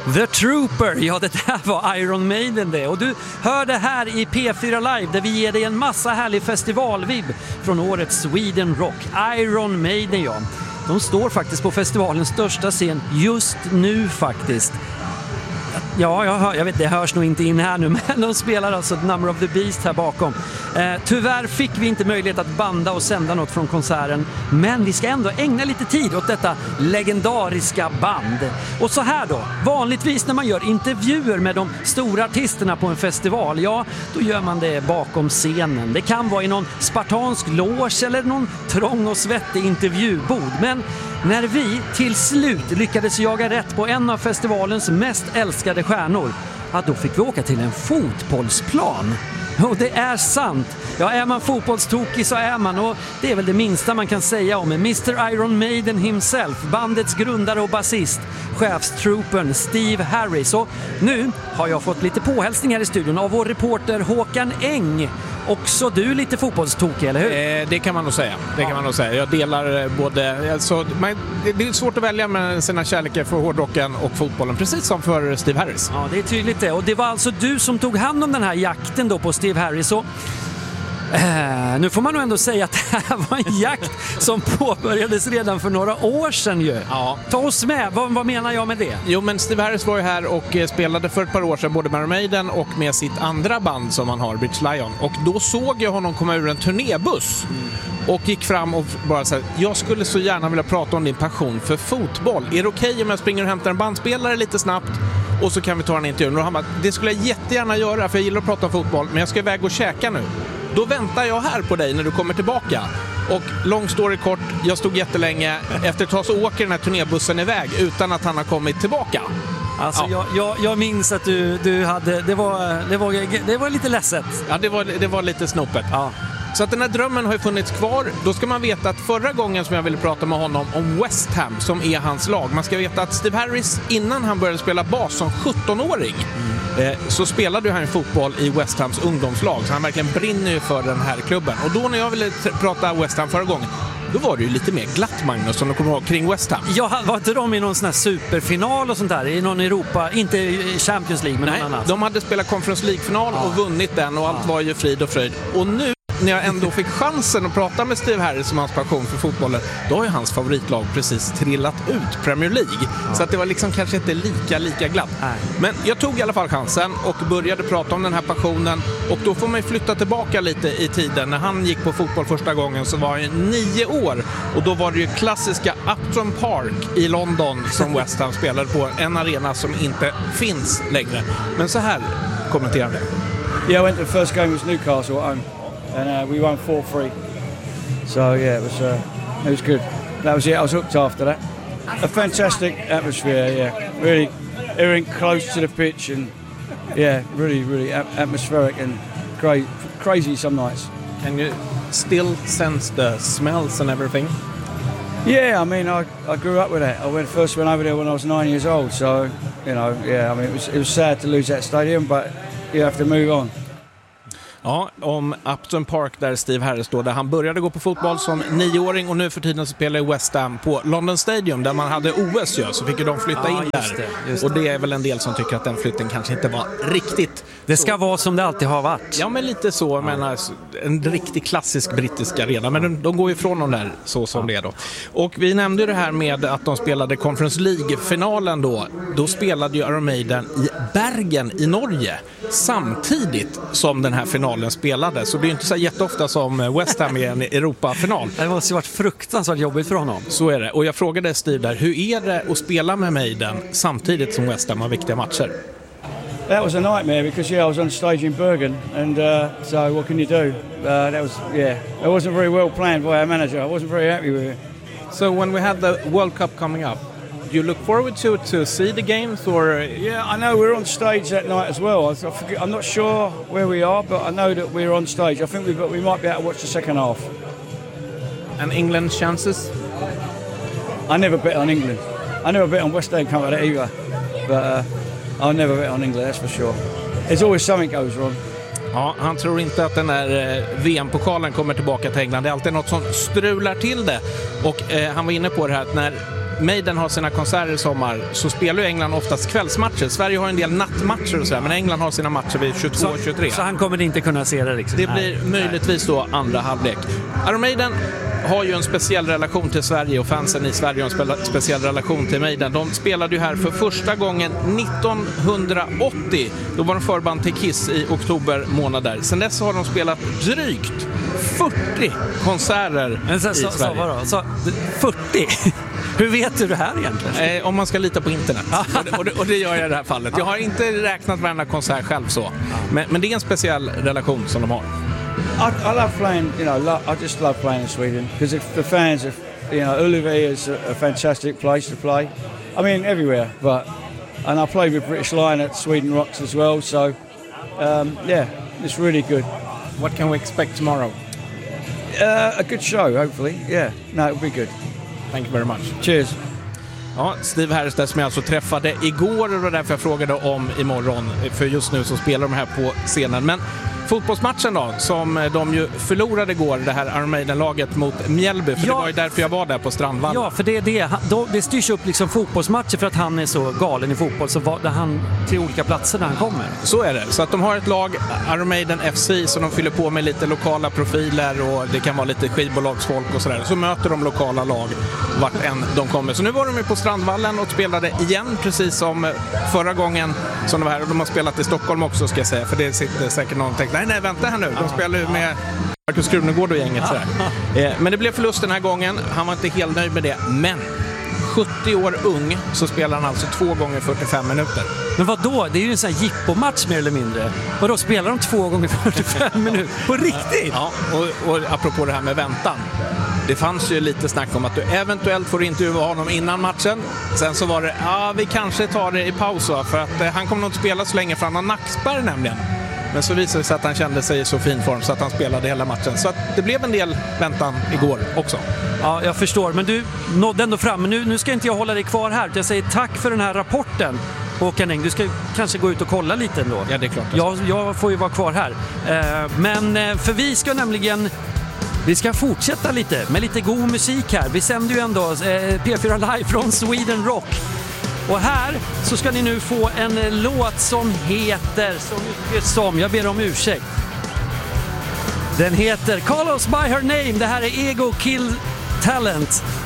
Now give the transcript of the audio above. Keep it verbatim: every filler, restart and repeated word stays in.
The Trooper, ja det där var Iron Maiden det. Och du hör det här i P fyra Live där vi ger dig en massa härlig festivalvibb från årets Sweden Rock. Iron Maiden, ja. De står faktiskt på festivalens största scen just nu faktiskt. Ja, jag, hör, jag vet, det hörs nog inte in här nu, men de spelar alltså Number of the Beast här bakom. Eh, tyvärr fick vi inte möjlighet att banda och sända något från konserten, men vi ska ändå ägna lite tid åt detta legendariska band. Och så här då, vanligtvis när man gör intervjuer med de stora artisterna på en festival, ja, då gör man det bakom scenen. Det kan vara i någon spartansk loge eller någon trång och svettig intervjubod, men när vi till slut lyckades jaga rätt på en av festivalens mest älskade stjärnor, ja, då fick vi åka till en fotbollsplan. Och det är sant. Ja, är man fotbollstokig så är man, och det är väl det minsta man kan säga om mister Iron Maiden himself, bandets grundare och basist, chefstroopen Steve Harris. Och nu har jag fått lite påhälsningar i studion av vår reporter Håkan Eng. Också du lite fotbollstokig, eller hur? Eh, det kan man nog säga. Det kan man nog säga. Jag delar både... Alltså, man, det är svårt att välja med sina kärlekar för hårdrocken och fotbollen, precis som för Steve Harris. Ja, det är tydligt det. Och det var alltså du som tog hand om den här jakten då på Steve Harris. Och Uh, nu får man nog ändå säga att det här var en jakt som påbörjades redan för några år sedan ju. Ja. Ta oss med, vad, vad menar jag med det? Jo, men Steve Harris var ju här och spelade för ett par år sedan både med Iron Maiden och med sitt andra band som han har, Bridge Lion. Och då såg jag honom komma ur en turnébuss mm. och gick fram och bara sa: jag skulle så gärna vilja prata om din passion för fotboll. Är det okej om jag springer och hämtar en bandspelare lite snabbt och så kan vi ta en intervju? Och han bara: det skulle jag jättegärna göra för jag gillar att prata om fotboll, men jag ska iväg och käka nu. Då väntar jag här på dig när du kommer tillbaka. Och lång story kort, jag stod jättelänge. Efter ett tag så åker den här turnébussen iväg utan att han har kommit tillbaka. Alltså ja. jag, jag, jag minns att du, du hade, det var, det var, det var lite ledset. Ja, det var, det var lite snopet. Ja. Så att den här drömmen har ju funnits kvar. Då ska man veta att förra gången som jag ville prata med honom om West Ham, som är hans lag. Man ska veta att Steve Harris, innan han började spela bas som sjutton-åring, mm. eh, så spelade han fotboll i West Hams ungdomslag. Så han verkligen brinner ju för den här klubben. Och då när jag ville t- prata West Ham förra gången, då var det ju lite mer glatt, Magnus, som du kommer ihåg, kring West Ham. Ja, var inte de i någon sån här superfinal och sånt där? I någon Europa, inte i Champions League, men Nej, någon annan. De hade spelat Conference League-final ja. och vunnit den, och allt ja. var ju frid och fröjd. Och nu, när jag ändå fick chansen att prata med Steve Harris om hans passion för fotbollen, då har ju hans favoritlag precis trillat ut, Premier League. Ja. Så att det var liksom kanske inte lika, lika glatt. Nej. Men jag tog i alla fall chansen och började prata om den här passionen. Och då får man ju flytta tillbaka lite i tiden. När han gick på fotboll första gången så var han nio år. Och då var det ju klassiska Upton Park i London som West Ham spelade på. En arena som inte finns längre. Men så här kommenterar det. Yeah, I went to the first game with Newcastle at home. And uh, we won four three. So yeah, it was uh, it was good. That was it. I was hooked after that. A fantastic atmosphere. Yeah, really, everything close to the pitch, and yeah, really, really ap- atmospheric and great, crazy some nights. Can you still sense the smells and everything? Yeah, I mean, I, I grew up with that. I went first went over there when I was nine years old. So you know, yeah, I mean, it was it was sad to lose that stadium, but you have to move on. Ja, om Upton Park där Steve Harris då, där han började gå på fotboll som nioåring och nu för tiden så spelar i West Ham på London Stadium där man hade O S ju, så fick ju de flytta ja, in där. Det, just och det är väl en del som tycker att den flytten kanske inte var riktigt. Det ska så vara som det alltid har varit. Ja, men lite så, ja. Men en riktig klassisk brittisk arena, men de, de går ju ifrån de där så som ja. det då. Och vi nämnde det här med att de spelade Conference League-finalen då. Då spelade ju Iron Maiden i Bergen i Norge samtidigt som den här finalen spelade, så det är inte så jätteofta som West Ham är en Europa-final. Det måste ju varit fruktansvärt jobbigt för honom. Så är det, och jag frågade Steve där, hur är det att spela med Maiden samtidigt som West Ham har viktiga matcher? That was a nightmare because yeah, I was on stage in Bergen, and uh, so what can you do? Uh, that was yeah, it wasn't very well planned by our manager. I wasn't very happy with it. So when we had the World Cup coming up, do you look forward to to see the games, or? Yeah, I know we're on stage that night as well. I, I forget, I'm not sure where we are, but I know that we're on stage. I think we've got, we might be able to watch the second half. And England's chances? I never bet on England. I never bet on West Ham coming out either. But uh, I'll never bet on England, that's for sure. There's always something goes wrong. Ja, han tror inte att den här eh, V M-pokalen kommer tillbaka till England. Det är alltid något som strular till det. Och eh, han var inne på det här att när Maiden har sina konserter i sommar så spelar ju England oftast kvällsmatcher. Sverige har en del nattmatcher och sådär, men England har sina matcher vid tjugotvå och tjugotre. Så han kommer inte kunna se det liksom. Det blir nej, möjligtvis nej. då andra halvlek. Iron Maiden har ju en speciell relation till Sverige och fansen i Sverige har en speciell relation till Maiden. De spelade ju här för första gången nittonhundraåttio. Då var de förband till Kiss i oktober månader. Sen dess har de spelat drygt fyrtio konserter Men så, i så, Sverige. Så, vadå? Så, fyrtio? Hur vet du det här egentligen? Eh, om man ska lita på internet. och, det, och, det, och det gör jag i det här fallet. Jag har inte räknat varenda konsert själv så. Men, men det är en speciell relation som de har. I, I love playing, you know, lo- I just love playing in Sweden because the fans, are, you know, Ullevi is a, a fantastic place to play. I mean, everywhere, but, and I play with British Lion at Sweden Rocks as well, so, um, yeah, it's really good. What can we expect tomorrow? Uh, a good show, hopefully, yeah. No, it'll be good. Thank you very much. Cheers. Ja, Steve Harris som jag alltså träffade igår och det var därför jag frågade om imorgon. För just nu så spelar de här på scenen. Men fotbollsmatchen då, som de ju förlorade igår, det här Iron Maiden-laget mot Mjällby. För ja, det var ju därför jag var där på Strandvallen. Ja, för det är det. Då, det styrs upp liksom fotbollsmatcher för att han är så galen i fotboll. Så var, han till olika platser när han kommer. Så är det. Så att de har ett lag, Iron Maiden F C, som de fyller på med lite lokala profiler och det kan vara lite skivbolagsfolk och sådär. Så möter de lokala lag vart än de kommer. Så nu var de ju på Strandvallen och spelade igen, precis som förra gången som de var här. Och de har spelat i Stockholm också, ska jag säga. För det sitter säkert någon tänkt, nej, nej, vänta här nu. De spelar ju med Marcus Krunegård och gänget. Sådär. Men det blev förlust den här gången. Han var inte helt nöjd med det. Men sjuttio år ung så spelar han alltså två gånger fyrtiofem minuter. Men vad då? Det är ju en sån här jippomatch mer eller mindre. Vad då spelar de två gånger fyrtiofem minuter? På riktigt? Ja, och, och apropå det här med väntan. Det fanns ju lite snack om att du eventuellt får intervjua honom innan matchen. Sen så var det, ja vi kanske tar det i paus då, för att eh, han kommer nog inte spela så länge för han har nackspärr nämligen. Men så visade det sig att han kände sig i så fin form så att han spelade hela matchen. Så att det blev en del väntan igår också. Ja, jag förstår. Men du nådde ändå fram. Men nu, nu ska inte jag hålla dig kvar här. Jag säger tack för den här rapporten. Håkan Eng, du ska kanske gå ut och kolla lite ändå. Ja, det är klart. Jag, jag får ju vara kvar här. Eh, men eh, för vi ska nämligen... Vi ska fortsätta lite med lite god musik här. Vi sänder ju ändå eh, P fyra Live från Sweden Rock. Och här så ska ni nu få en låt som heter så mycket som, jag ber om ursäkt. Den heter Call Us By Her Name. Det här är Ego Kill Talent.